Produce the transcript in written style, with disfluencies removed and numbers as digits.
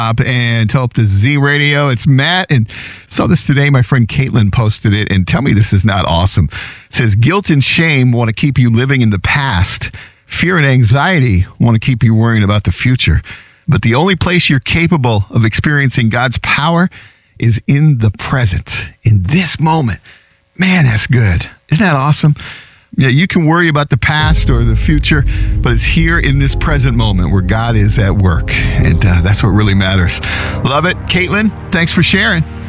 And Hope to Z Radio. It's Matt, and saw this today. My friend Caitlin posted it, and tell me this is not awesome. It says, guilt and shame want to keep you living in the past. Fear and anxiety want to keep you worrying about the future. But the only place you're capable of experiencing God's power is in the present, in this moment. Man, that's good. Isn't that awesome? Yeah, you can worry about the past or the future, but it's here in this present moment where God is at work. And that's what really matters. Love it. Caitlin, thanks for sharing.